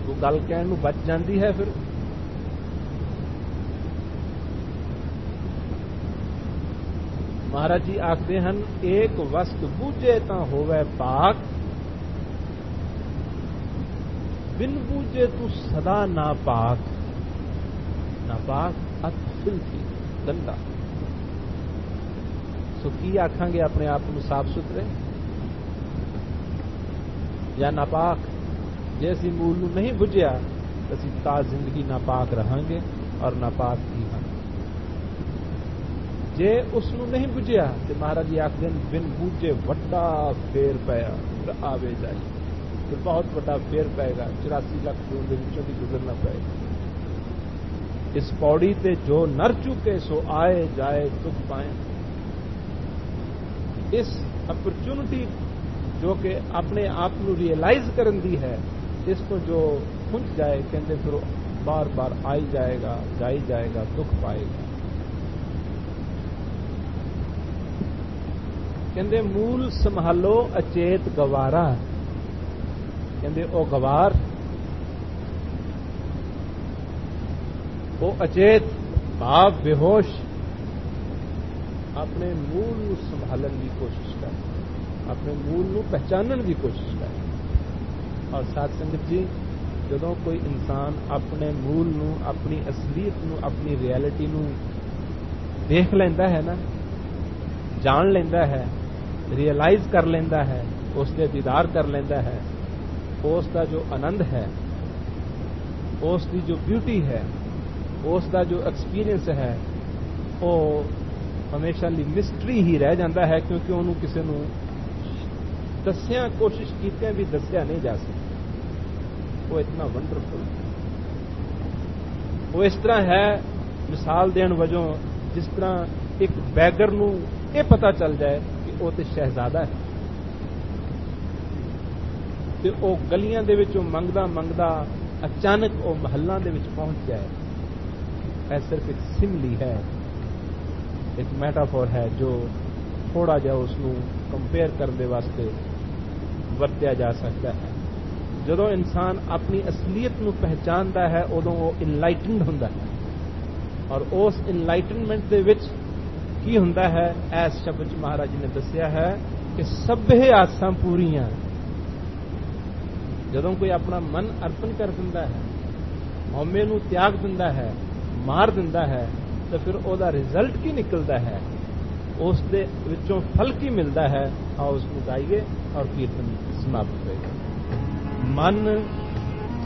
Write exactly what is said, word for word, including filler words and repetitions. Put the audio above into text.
وہ گل کہن نوں بچ جاندی ہے پھر مہاراج جی آخدے ہن ایک وسط بوجھے تاں ہووے پاک بن بوجھے تو سدا ناپاک ناپاک ات فلتھی گندا سو کی آکھاں گے اپنے آپ کو صاف ستھرے یا ناپاک جے اسی مول نو نہیں بجھیا اسی تا زندگی ناپاک رہاں گے اور ناپاک ہی ہاں جے اس نو نہیں بجھیا تو مہاراج جی آخدے بن بوجھے وڈا پھیر پیا پھر آوے جائے پھر بہت بڑا پھیر پائے گا چوراسی لاکھ خون دے وچوں بھی گزرنا پائے گا اس پوڑی تے جو نر چکے سو آئے جائے دکھ پائیں اس اپرچونٹی جو کہ اپنے آپ کو ریئلائز کرن دی ہے اس کو جو پھنس جائے کہندے پھر بار بار آئی جائے گا جائی جائے گا دکھ پائے گا کہندے مول سنبھالو اچیت گوارا کہندے او گوار او اچیت بھاپ بے ہوش اپنے مول نو سنبھالن کی کوشش کر اپنے مول نو پہچانن کی کوشش کر اور ساتھ سنگت جی جدوں کوئی انسان اپنے مول نو اپنی اصلیت نو اپنی ریالٹی نو دیکھ لیندا ہے نا جان لیندا ہے ریئلائز کر لیندا ہے اس دے دیدار کر لیندا ہے اس دا جو آنند ہے اس دی جو بیوٹی ہے اس دا جو ایکسپیرئنس ہے وہ ہمیشہ لی مسٹری ہی رہ جاتا ہے کیونکہ انہوں کسی نو دسیا کوشش کیتے بھی دسیا نہیں جا سکتا وہ اتنا ونڈرفل وہ اس طرح ہے مثال دین وجوں جس طرح ایک بیگر نو یہ پتا چل جائے کہ وہ تو شہزادہ ہے تے او گلیاں دے وچوں منگدا منگدا اچانک او محلاں دے وچ پہنچ جائے اے صرف ایک سملی ہے ایک میٹافور ہے جو تھوڑا جہا اس نو کمپیئر کرنے واسطے ورتیا جا سکتا ہے جدوں انسان اپنی اصلیت نو پہچانتا ہے ادوں وہ انلائٹنڈ ہوندا ہے اور اس انلائٹنمنٹ دے وچ کی ہوندا ہے ایس شبد مہاراج جی نے دسیا ہے کہ سبھے آساں پوریاں جدوں کوئی اپنا من ارپن کر دیندا ہے ہومے نو تیاگ دیندا ہے مار دیندا ہے تو پھر او دا رزلٹ کی نکلتا ہے اس دے وچوں پھل کی ملتا ہے آؤ اس کو گائیے اور کیرتن سماپت ہوئے گا من